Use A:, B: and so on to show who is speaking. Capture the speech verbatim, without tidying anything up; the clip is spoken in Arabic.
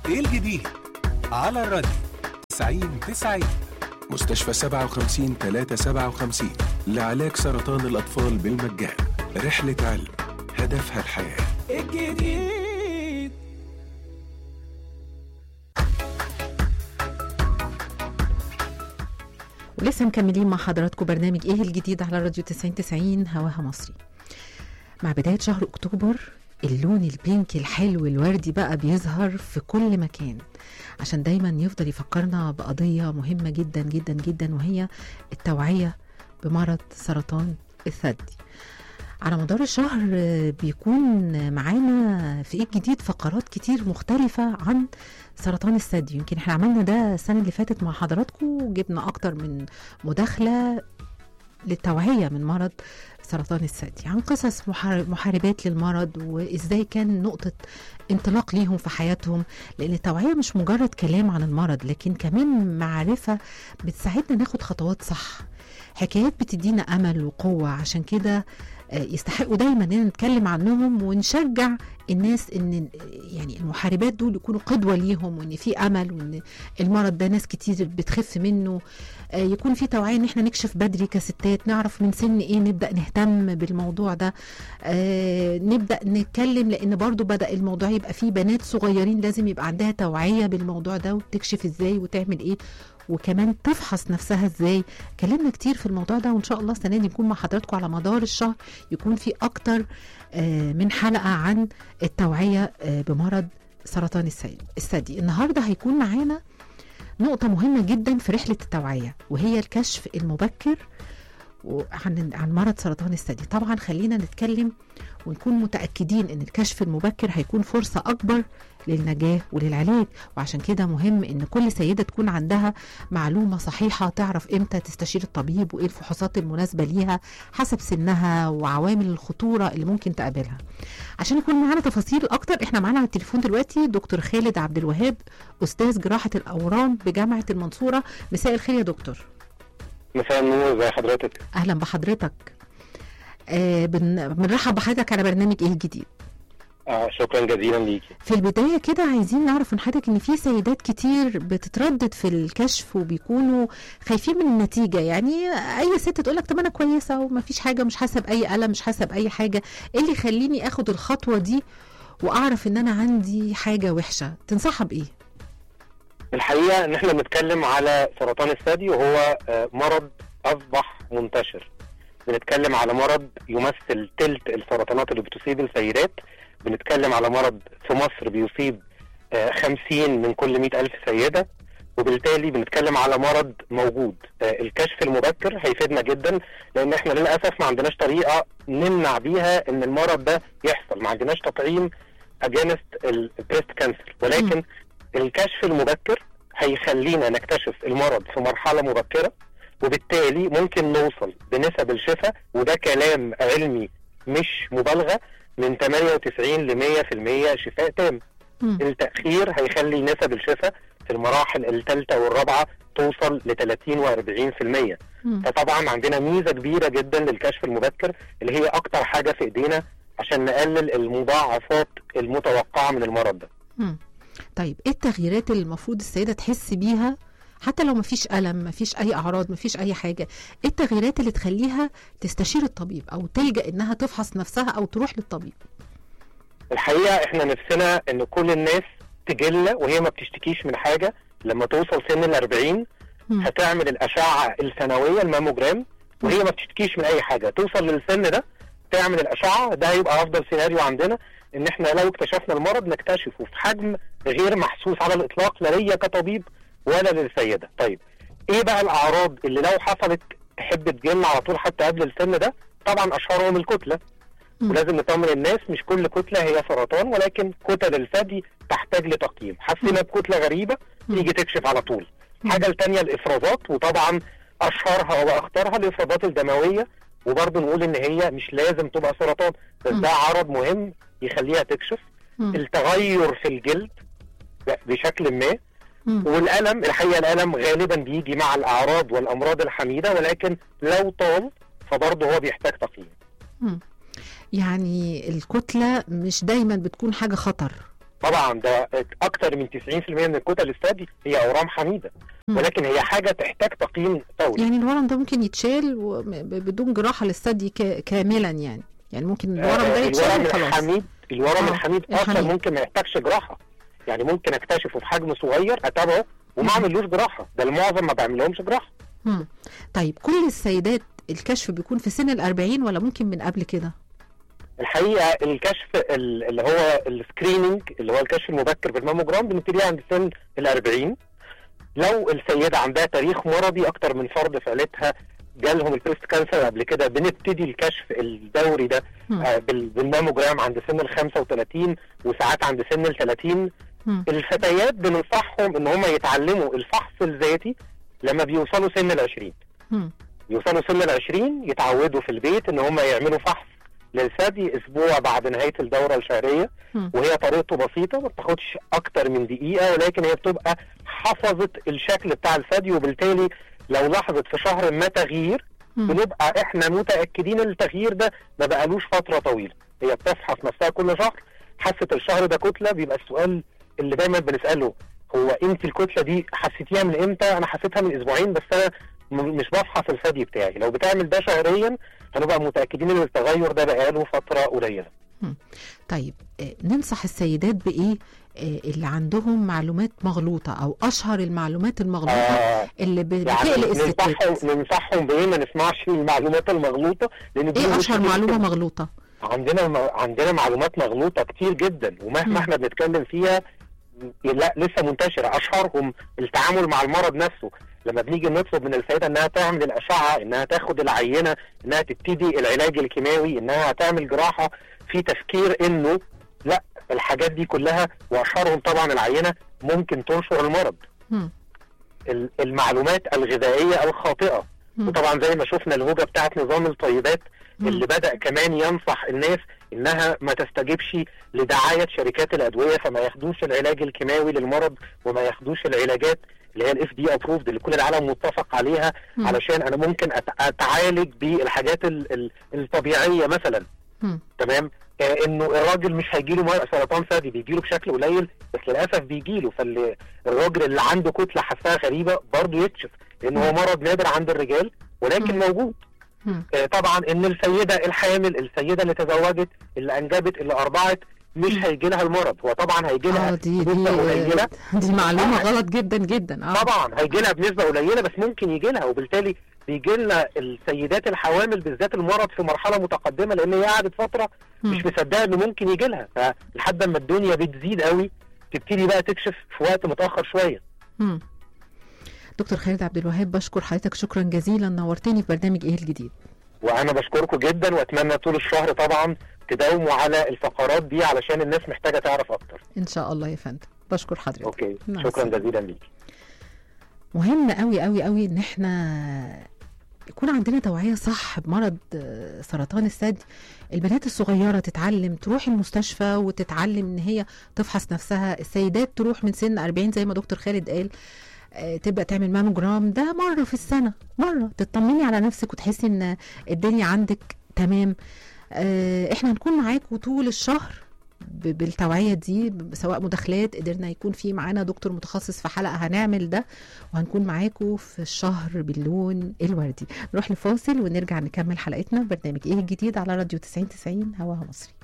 A: ايه الجديد على الراديو تسعين تسعين.
B: مستشفى سبعة وخمسين ثلاثة سبعة وخمسين لعلاج سرطان الأطفال بالمجان. رحلة علم هدفها الحياة.
A: الجديد
C: ولسه مكملين مع حضراتكم برنامج ايه الجديد على راديو تسعين تسعين هواها مصري. مع بداية شهر أكتوبر اللون البينك الحلو الوردي بقى بيظهر في كل مكان، عشان دايما يفضل يفكرنا بقضية مهمة جدا جدا جدا، وهي التوعية بمرض سرطان الثدي. على مدار الشهر بيكون معانا في ايه الجديد فقرات كتير مختلفة عن سرطان الثدي. يمكن احنا عملنا ده السنة اللي فاتت مع حضراتكم وجبنا اكتر من مداخلة للتوعية من مرض سرطان الثدي، عن قصص محاربات للمرض وإزاي كان نقطة انطلاق ليهم في حياتهم، لأن التوعية مش مجرد كلام عن المرض لكن كمان معرفة بتساعدنا ناخد خطوات صح، حكايات بتدينا أمل وقوة. عشان كده يستحقوا دايما ان نتكلم عنهم ونشجع الناس ان يعني المحاربات دول يكونوا قدوة ليهم، وان في امل، وان المرض ده ناس كتير بتخف منه. يكون في توعية ان احنا نكشف بدري كستات، نعرف من سن ايه نبدأ نهتم بالموضوع ده، نبدأ نتكلم، لان برضو بدأ الموضوع يبقى فيه بنات صغيرين لازم يبقى عندها توعية بالموضوع ده، وتكشف ازاي وتعمل ايه، وكمان تفحص نفسها ازاي. كلمنا كتير في الموضوع ده، وان شاء الله السنه دي نكون مع حضراتكم على مدار الشهر يكون في اكتر من حلقه عن التوعيه بمرض سرطان الثدي. النهارده هيكون معانا نقطه مهمه جدا في رحله التوعيه، وهي الكشف المبكر عن عن مرض سرطان الثدي. طبعا خلينا نتكلم ونكون متأكدين ان الكشف المبكر هيكون فرصة اكبر للنجاة وللعلاج، وعشان كده مهم ان كل سيدة تكون عندها معلومة صحيحة، تعرف امتى تستشير الطبيب وايه الفحوصات المناسبة ليها حسب سنها وعوامل الخطورة اللي ممكن تقابلها. عشان يكون معانا تفاصيل اكتر احنا معانا على التليفون دلوقتي دكتور خالد عبد الوهاب، استاذ جراحة الاورام بجامعة المنصورة. مساء الخير يا دكتور.
D: مساء النور، زي حضرتك؟
C: اهلا بحضرتك. آه بن... بنرحب بحضرتك على برنامج ايه الجديد.
D: اه شكرا جزيلا ليكي.
C: في البدايه كده عايزين نعرف من حضرتك ان في سيدات كتير بتتردد في الكشف وبيكونوا خايفين من النتيجه، يعني اي ست تقول لك طب انا كويسه وما فيش حاجه، مش حاسه باي الم، مش حاسه باي حاجه، ايه اللي يخليني اخد الخطوه دي واعرف ان انا عندي حاجه وحشه؟ تنصحها بايه؟
D: الحقيقه ان احنا بنتكلم على سرطان الثدي، وهو مرض اصبح منتشر. بنتكلم على مرض يمثل تلت السرطانات اللي بتصيب السيدات. بنتكلم على مرض في مصر بيصيب خمسين من كل مئة ألف سيدة، وبالتالي بنتكلم على مرض موجود. الكشف المبكر هيفيدنا جدا، لان احنا للأسف ما عندناش طريقة نمنع بيها ان المرض ده يحصل، ما عندناش تطعيم اجينست البريست كانسر، ولكن م. الكشف المبكر هيخلينا نكتشف المرض في مرحلة مبكرة، وبالتالي ممكن نوصل بنسب الشفاء، وده كلام علمي مش مبالغة، من ثمانية وتسعين ل مية في المية شفاء تام. م. التأخير هيخلي نسب الشفاء في المراحل الثالثة والرابعة توصل ل ثلاثين و أربعين في المية. فطبعا عندنا ميزة كبيرة جدا للكشف المبكر، اللي هي أكتر حاجة في إيدينا عشان نقلل المضاعفات المتوقعة من المرض ده.
C: م. طيب ايه التغييرات اللي المفروض السيدة تحس بيها حتى لو مفيش ألم، مفيش أي أعراض، مفيش أي حاجة؟ ايه التغييرات اللي تخليها تستشير الطبيب أو تلجأ إنها تفحص نفسها أو تروح للطبيب؟
D: الحقيقة احنا نفسنا إن كل الناس تجلة وهي ما بتشتكيش من حاجة. لما توصل سن الأربعين هتعمل الأشعة السنوية الماموجرام وهي ما بتشتكيش من أي حاجة. توصل للسن ده تعمل الأشعة، ده هيبقى أفضل سيناريو عندنا، إن احنا لو اكتشفنا المرض نكتشفه في حجم غير محسوس على الإطلاق، لا ليا كطبيب ولا للسيدة. طيب ايه بقى الاعراض اللي لو حصلت تحب تجن على طول حتى قبل السن ده؟ طبعا اشهرهم الكتلة، ولازم نطمن الناس مش كل كتلة هي سرطان، ولكن كتل الثدي تحتاج لتقييم. حسينا بكتلة غريبة تيجي تكشف على طول. حاجة التانية الافرازات، وطبعا اشهرها واخطرها الافرازات الدموية، وبرضه نقول ان هي مش لازم تبقى سرطان، بس ده عرض مهم يخليها تكشف. التغير في الجلد بشكل ما، والألم. الحقيقة الألم غالبا بيجي مع الأعراض والأمراض الحميدة، ولكن لو طال فبرضه هو بيحتاج تقييم.
C: يعني الكتلة مش دايما بتكون حاجة خطر،
D: طبعا ده اكتر من تسعين في المية من الكتل الثدي هي اورام حميده، ولكن هي حاجه تحتاج تقييم فوري.
C: يعني الورم ده ممكن يتشال بدون جراحه للثدي كاملا يعني يعني ممكن الورم ده يتشال
D: الورم
C: وخلاص.
D: الحميد الورم
C: آه.
D: الحميد اصلا ممكن ما يحتاجش جراحه، يعني ممكن اكتشفه في حجم صغير اتابعه وما اعملوش جراحه، ده المعظم ما بعملهمش جراحه.
C: مم. طيب كل السيدات الكشف بيكون في سن الأربعين ولا ممكن من قبل كده؟
D: الحقيقه الكشف اللي هو السكريننج اللي هو الكشف المبكر بالماموجرام بنبتدي عند سن الأربعين. لو السيده عندها تاريخ مرضي اكتر من فرد في عيلتها جالهم البريست كانسر قبل كده، بنبتدي الكشف الدوري ده آه بالماموجرام عند سن ال خمسة وثلاثين وساعات عند سن ال ثلاثين. الفتيات بننصحهم ان هم يتعلموا الفحص الذاتي لما بيوصلوا سن العشرين. يوصلوا سن العشرين يتعودوا في البيت ان هم يعملوا فحص للثدي اسبوع بعد نهايه الدوره الشهريه، وهي طريقته بسيطه ما بتاخدش اكتر من دقيقه، ولكن هي بتبقى حفظت الشكل بتاع الثدي، وبالتالي لو لاحظت في شهر ما تغيير بنبقى احنا متاكدين ان التغيير ده ما بقالوش فتره طويله. هي بتفحص نفسها كل شهر، حست الشهر ده كتله، بيبقى السؤال اللي دايما بنساله هو انت الكتله دي حسيتيها من امتى؟ انا حسيتها من اسبوعين، بس انا مش بفحص الثدي بتاعي. لو بتعمل ده شهريا هنبقى متاكدين ان التغير ده بقاله فتره قليله.
C: طيب ننصح السيدات بايه اللي عندهم معلومات مغلوطه او اشهر المعلومات المغلوطه آه اللي بتقلق يعني
D: الستات؟ ننصحهم بايه؟ ما نسمعش المعلومات المغلوطه، لان
C: ايه اشهر معلومه مغلوطه؟
D: عندنا عندنا معلومات مغلوطه كتير جدا، ومهما احنا بنتكلم فيها لا لسه منتشره. اشهرهم التعامل مع المرض نفسه. لما بنيجي نطلب من السيده انها تعمل الاشعه، انها تاخد العينه، انها تبتدي العلاج الكيماوي، انها تعمل جراحه، في تفكير انه لا الحاجات دي كلها، واشهرهم طبعا العينه ممكن تنشر المرض. م. المعلومات الغذائيه الخاطئه، م. وطبعا زي ما شفنا الهوجه بتاعت نظام الطيبات م. اللي بدأ كمان ينصح الناس انها ما تستجبش لدعايه شركات الادويه، فما ياخدوش العلاج الكيماوي للمرض وما ياخدوش العلاجات اللي هي الاف دي ابروفد اللي كل العالم متفق عليها، م. علشان انا ممكن اتعالج بالحاجات الطبيعيه مثلا. م. تمام. آه انه الراجل مش هيجيله سرطان ثدي، بيجيله بشكل قليل بس للاسف بيجيله، فالراجل اللي عنده كتله حساسه غريبه برضه يكشف، لانه هو مرض نادر عند الرجال ولكن م. موجود. آه طبعا ان السيده الحامل، السيده اللي تزوجت، اللي انجبت، اللي ارضعت، مش هيجي لها المرض، هو طبعا هيجي لها
C: آه دي دي, دي معلومه آه غلط جدا جدا.
D: آه. طبعا هيجي لها بنسبه قليله بس ممكن يجي لها، وبالتالي بيجي لنا السيدات الحوامل بالذات المرض في مرحله متقدمه، لان هي قعدت فتره مش مصدقه انه ممكن يجي لها، فلحد ما الدنيا بتزيد قوي تبتدي بقى تكشف في وقت متاخر شويه.
C: مم. دكتور خالد عبد الوهاب، بشكر حضرتك شكرا جزيلا، نورتني في برنامج ايه الجديد.
D: وانا بشكركم جدا، واتمنى طول الشهر طبعا تداوموا على الفقرات دي علشان الناس محتاجه تعرف اكتر.
C: ان شاء الله يا فندم، بشكر حضرتك.
D: اوكي، شكرا جزيلا ليك.
C: مهم قوي قوي قوي ان احنا يكون عندنا توعيه صح بمرض سرطان الثدي. البنات الصغيره تتعلم تروح المستشفى وتتعلم ان هي تفحص نفسها، السيدات تروح من سن أربعين زي ما دكتور خالد قال تبدأ تعمل ماموجرام ده مرة في السنة، مرة تطمني على نفسك وتحسي ان الدنيا عندك تمام. احنا هنكون معاكم طول الشهر بالتوعية دي، سواء مداخلات قدرنا يكون في معانا دكتور متخصص في حلقة هنعمل ده، وهنكون معاكم في الشهر باللون الوردي. نروح لفاصل ونرجع نكمل حلقتنا برنامج ايه الجديد على راديو تسعين تسعين هواها مصري.